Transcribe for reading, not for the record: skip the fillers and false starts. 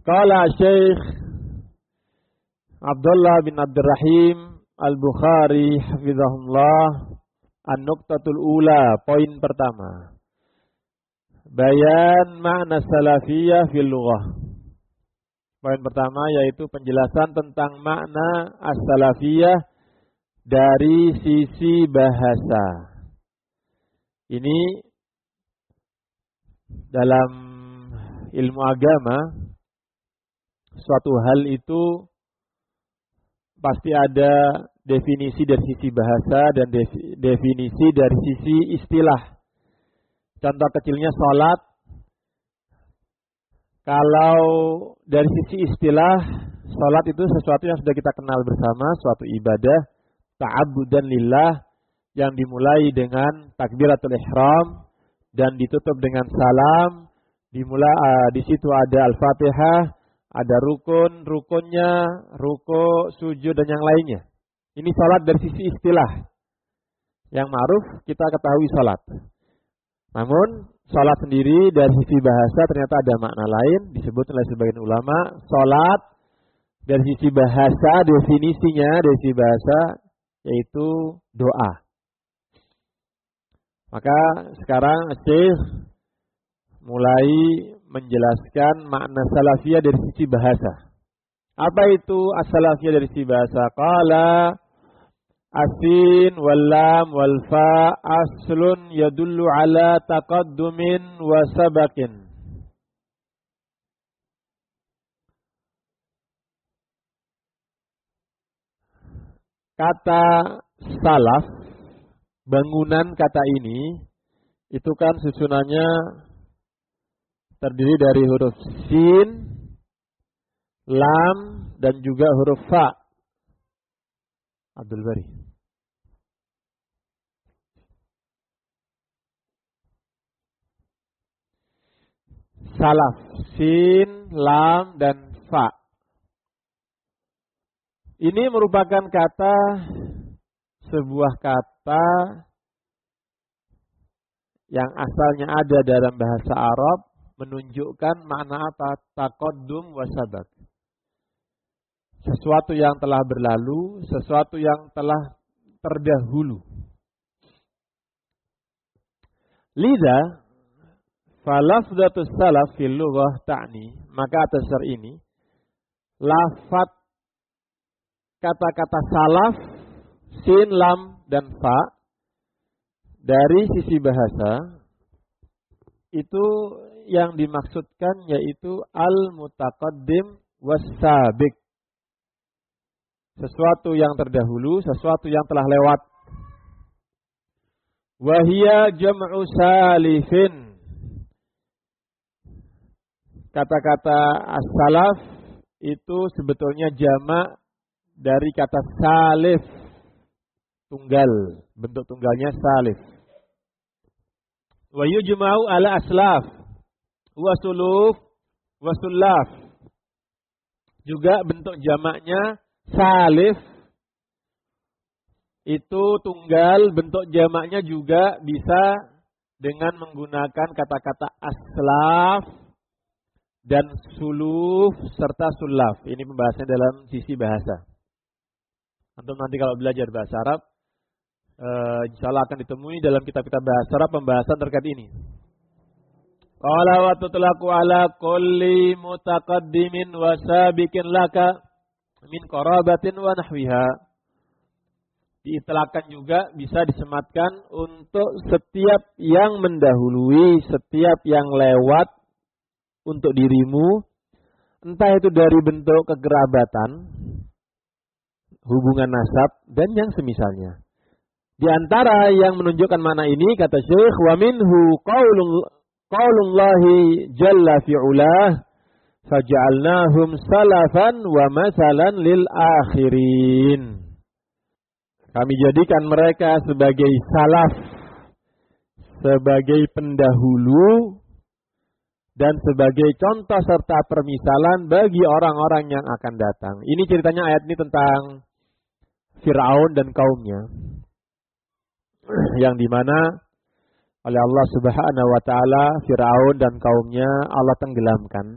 Qala Syekh Abdullah bin Abdurrahim Al-Bukhari hafizahullah, an-nuqtatul ula, poin pertama. Bayan makna salafiyah fil lughah. Poin pertama yaitu penjelasan tentang makna as-salafiyah dari sisi bahasa. Ini dalam ilmu agama, suatu hal itu pasti ada definisi dari sisi bahasa dan definisi dari sisi istilah. Contoh kecilnya sholat. Kalau dari sisi istilah, sholat itu sesuatu yang sudah kita kenal bersama, suatu ibadah, ta'abbudan lillah, yang dimulai dengan takbiratul ihram dan ditutup dengan salam. Di situ ada al-fatihah, ada rukunnya, ruku, sujud dan yang lainnya. Ini sholat dari sisi istilah. Yang ma'ruf kita ketahui sholat. Namun sholat sendiri dari sisi bahasa ternyata ada makna lain, disebut oleh sebagian ulama. Sholat dari sisi bahasa, definisinya dari sisi bahasa yaitu doa. Maka sekarang Syekh mulai menjelaskan makna salafiyah dari sisi bahasa. Apa itu as-salafiyah dari sisi bahasa? Qala asin wal lam wal fa aslun yadullu ala taqaddumin wa sabakin. Kata salaf, bangunan kata ini itu kan susunannya terdiri dari huruf sin, lam dan juga huruf fa. Abdul Bari. Salaf, sin, lam, dan fa. Ini merupakan sebuah kata yang asalnya ada dalam bahasa Arab, menunjukkan makna apa? Taqaddum wa sabaq. Sesuatu yang telah berlalu, sesuatu yang telah terdahulu. Lidah falafdatus salaf fil lughah ta'ni, maka atas syar ini lafaz kata-kata salaf, sin, lam dan fa dari sisi bahasa itu yang dimaksudkan yaitu al-mutaqaddim was-sabiq. Sesuatu yang terdahulu, sesuatu yang telah lewat. Wahia jam'u salifin. Kata-kata as-salaf itu sebetulnya jamak dari kata salif, tunggal, bentuk tunggalnya salif. Wa yujma'u ala aslaf wa suluf wa sullaf. Juga bentuk jamaknya salif itu tunggal, bentuk jamaknya juga bisa dengan menggunakan kata-kata aslaf dan suluf serta sulaf. Ini pembahasannya dalam sisi bahasa. Antum nanti kalau belajar bahasa Arab, insyaallah akan ditemui dalam kitab-kitab bahasa Arab pembahasan terkait ini. Qala wa tutlaqu ala kulli mutaqaddimin wa sabiqin laka min qarabatin wa nahwiha. Diitlaqkan juga bisa disematkan untuk setiap yang mendahului, setiap yang lewat untuk dirimu, entah itu dari bentuk kekerabatan, hubungan nasab dan yang semisalnya. Di antara yang menunjukkan makna ini kata Syekh, wa minhu qaulullahi jalla fi'ulah faj'alnahum salafan wa masalan lil akhirin. Kami jadikan mereka sebagai salaf, sebagai pendahulu dan sebagai contoh serta permisalan bagi orang-orang yang akan datang. Ini ceritanya ayat ini tentang Fir'aun dan kaumnya, yang dimana oleh Allah Subhanahu wa ta'ala Fir'aun dan kaumnya Allah tenggelamkan.